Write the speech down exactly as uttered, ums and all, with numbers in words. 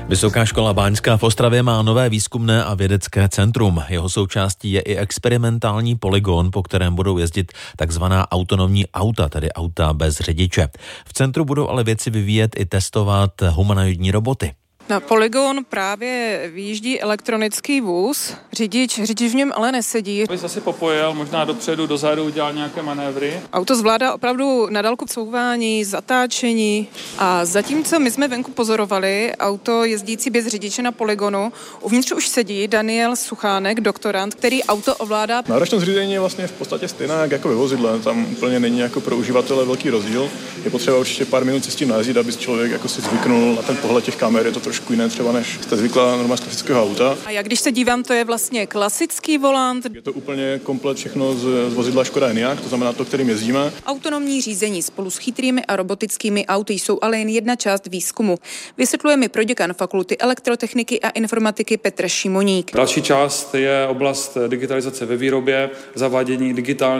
Vysoká škola báňská v Ostravě má nové výzkumné a vědecké centrum. Jeho součástí je i experimentální polygon, po kterém budou jezdit takzvaná autonomní auta, tedy auta bez řidiče. V centru budou ale vědci vyvíjet i testovat humanoidní roboty. Na polygon právě vyjíždí elektronický vůz. Řidič, řidič v něm ale nesedí. By zase popojil, možná dopředu, dozadu udělal nějaké manévry. Auto zvládá opravdu na dálku couvání, zatáčení a zatímco my jsme venku pozorovali auto jezdící bez řidiče na polygonu, uvnitř už sedí Daniel Suchánek, doktorant, který auto ovládá. Náročnost řízení je vlastně v podstatě stejná jako ve vozidle, tam úplně není jako pro uživatele velký rozdíl. Je potřeba určitě pár minut si s tím najezdit, aby člověk jako si zvyknul na ten pohled těch kamer, je to trošku jiné třeba, než jste zvyklá normálně z klasického auta. A jak když se dívám, to je vlastně klasický volant. Je to úplně komplet všechno z, z vozidla Škoda Enyaq, to znamená to, kterým jezdíme. Autonomní řízení spolu s chytrými a robotickými auty jsou ale jen jedna část výzkumu. Vysvětluje mi proděkan Fakulty elektrotechniky a informatiky Petr Šimoník. Další část je oblast digitalizace ve výrobě, zavádění digitální